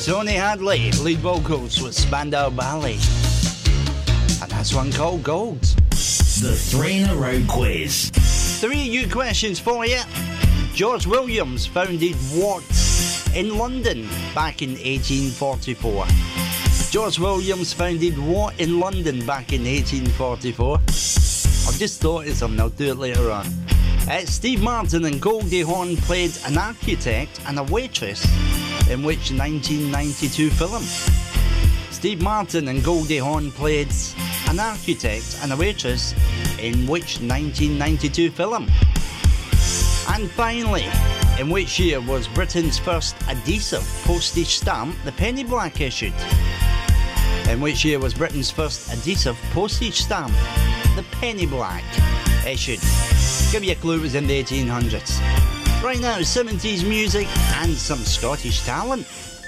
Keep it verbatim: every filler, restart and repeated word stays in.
Tony Hadley, lead vocals with Spandau Ballet. And that's one called Gold. The three in a row quiz. Three new questions for you. George Williams founded what in London back in eighteen forty-four? George Williams founded what in London back in eighteen forty-four? I've just thought of something, I'll do it later on. Uh, Steve Martin and Goldie Hawn played an architect and a waitress in which nineteen ninety-two film? Steve Martin and Goldie Hawn played an architect and a waitress in which nineteen ninety-two film? And finally, in which year was Britain's first adhesive postage stamp, the penny black, issued? In which year was Britain's first adhesive postage stamp, the penny black, issued? Give you a clue, it was in the eighteen hundreds. Right now, seventies music and some Scottish talent.